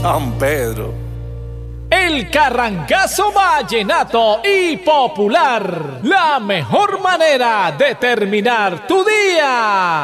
San Pedro. El Carrangazo vallenato y popular. La mejor manera de terminar tu día.